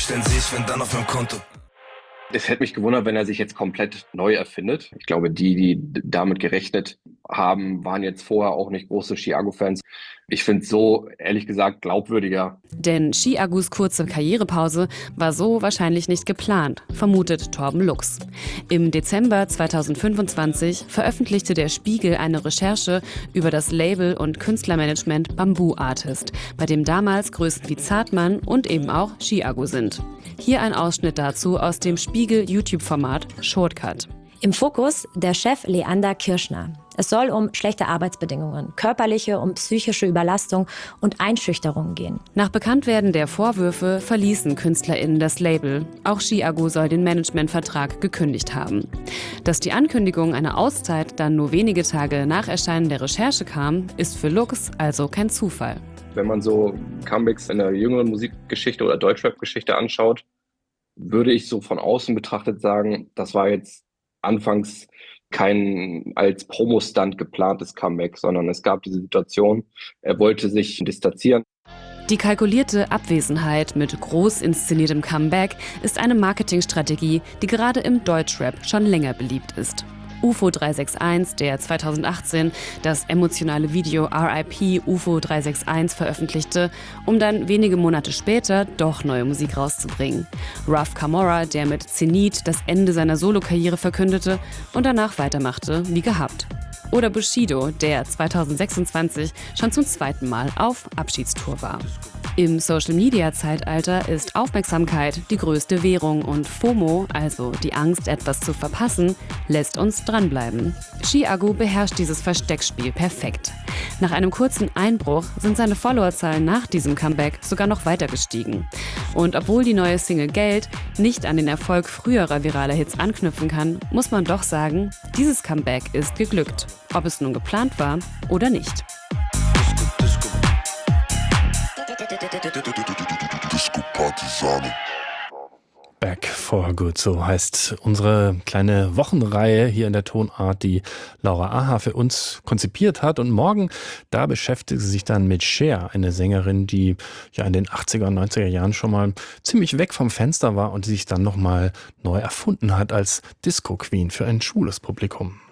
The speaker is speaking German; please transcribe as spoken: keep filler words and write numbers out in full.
dann sehe ich, wenn dann auf meinem Konto. Es hätte mich gewundert, wenn er sich jetzt komplett neu erfindet. Ich glaube, die, die damit gerechnet haben, waren jetzt vorher auch nicht große Chiago-Fans. Ich finde es so, ehrlich gesagt, glaubwürdiger. Denn Chiagus kurze Karrierepause war so wahrscheinlich nicht geplant, vermutet Torben Lux. Im Dezember zweitausendfünfundzwanzig veröffentlichte der Spiegel eine Recherche über das Label und Künstlermanagement Bamboo Artist, bei dem damals Größen wie Zartmann und eben auch Chiago sind. Hier ein Ausschnitt dazu aus dem Spiegel-YouTube-Format Shortcut. Im Fokus der Chef Leander Kirschner. Es soll um schlechte Arbeitsbedingungen, körperliche und psychische Überlastung und Einschüchterung gehen. Nach Bekanntwerden der Vorwürfe verließen KünstlerInnen das Label. Auch Chiago soll den Managementvertrag gekündigt haben. Dass die Ankündigung einer Auszeit dann nur wenige Tage nach Erscheinen der Recherche kam, ist für Lux also kein Zufall. Wenn man so Comebacks in der jüngeren Musikgeschichte oder Deutschrap-Geschichte anschaut, würde ich so von außen betrachtet sagen, das war jetzt anfangs kein als Promo-Stunt geplantes Comeback, sondern es gab diese Situation, er wollte sich distanzieren. Die kalkulierte Abwesenheit mit groß inszeniertem Comeback ist eine Marketingstrategie, die gerade im Deutschrap schon länger beliebt ist. U F O drei sechs eins, der zweitausendachtzehn das emotionale Video R I P U F O drei sechs eins veröffentlichte, um dann wenige Monate später doch neue Musik rauszubringen. Ruff Camorra, der mit Zenit das Ende seiner Solokarriere verkündete und danach weitermachte wie gehabt. Oder Bushido, der zweitausendsechsundzwanzig schon zum zweiten Mal auf Abschiedstour war. Im Social-Media-Zeitalter ist Aufmerksamkeit die größte Währung und FOMO, also die Angst, etwas zu verpassen, lässt uns dranbleiben. Chiago beherrscht dieses Versteckspiel perfekt. Nach einem kurzen Einbruch sind seine Followerzahlen nach diesem Comeback sogar noch weiter gestiegen. Und obwohl die neue Single Geld nicht an den Erfolg früherer viraler Hits anknüpfen kann, muss man doch sagen, dieses Comeback ist geglückt, ob es nun geplant war oder nicht. Disco Partisane. Back for Good, so heißt unsere kleine Wochenreihe hier in der Tonart, die Laura Aha für uns konzipiert hat. Und morgen, da beschäftigt sie sich dann mit Cher, eine Sängerin, die ja in den achtziger und neunziger Jahren schon mal ziemlich weg vom Fenster war und die sich dann nochmal neu erfunden hat als Disco Queen für ein schwules Publikum.